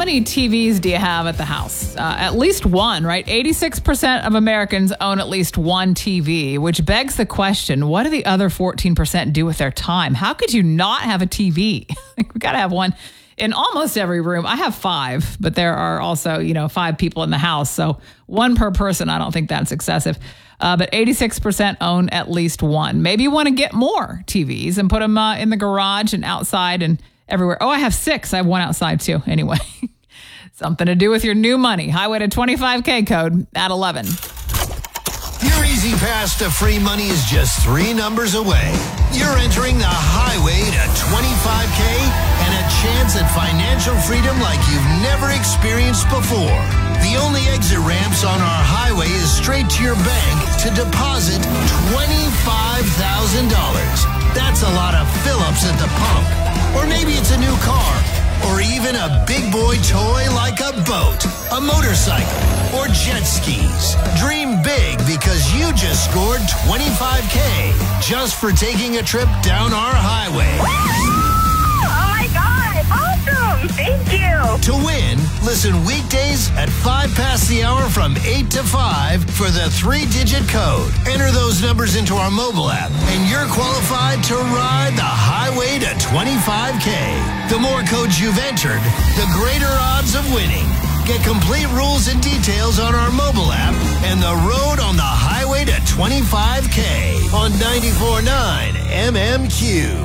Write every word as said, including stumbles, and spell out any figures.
many T Vs do you have at the house? Uh, at least one, right? eighty-six percent of Americans own at least one T V, which begs the question, what do the other fourteen percent do with their time? How could you not have a T V? We got to have one in almost every room. I have five, but there are also, you know, five people in the house. So one per person, I don't think that's excessive. Uh, but eighty-six percent own at least one. Maybe you want to get more T Vs and put them uh, in the garage and outside and everywhere. Oh, I have six. I have one outside too. Anyway, something to do with your new money. Highway to twenty-five K code at eleven. Your easy pass to free money is just three numbers away. You're entering the highway to twenty-five K and a chance at financial freedom like you've never experienced before. The only exit ramps on our highway is straight to your bank to deposit twenty-five thousand dollars. That's a lot of fill-ups at the pump. Or maybe it's a new car. Or even a big boy toy like a boat, a motorcycle, or jet skis. Dream big because you just scored twenty-five K just for taking a trip down our highway. Oh my God, awesome, thank you. To win, listen weekdays at five past the hour from eight to five for the three-digit code. Enter those numbers into our mobile app and you're qualified to ride the highway to twenty-five K. The more codes you've entered, the greater odds of winning. Get complete rules and details on our mobile app and the road on the highway to twenty-five K on ninety-four point nine M M Q.